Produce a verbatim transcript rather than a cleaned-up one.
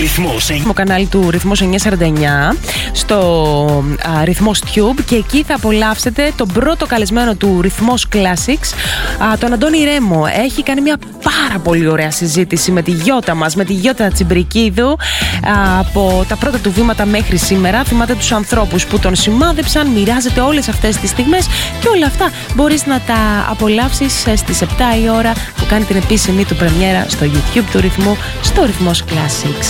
Ρυθμός. Στο κανάλι του Ρυθμός εννιακόσια σαράντα εννιά, στο α, Ρυθμός Tube, και εκεί θα απολαύσετε τον πρώτο καλεσμένο του Ρυθμός Classics, α, τον Αντώνη Ρέμο. Έχει κάνει μια πάρα πολύ ωραία συζήτηση με τη Γιώτα μας, με τη Γιώτα Τσιμπρικίδου, α, από τα πρώτα του βήματα μέχρι σήμερα. Θυμάται τους ανθρώπους που τον σημάδεψαν, μοιράζεται όλες αυτές τις στιγμές, και όλα αυτά μπορείς να τα απολαύσεις στις επτά η ώρα που κάνει την επίσημη του πρεμιέρα στο YouTube του Ρυθμού, στο Ρυθμός Classics.